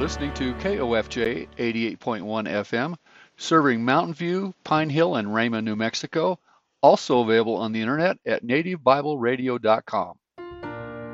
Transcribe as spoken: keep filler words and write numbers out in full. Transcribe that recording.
listening to K O F J eighty-eight point one F M, serving Mountain View, Pine Hill, and Raymond, New Mexico. Also available on the internet at native bible radio dot com.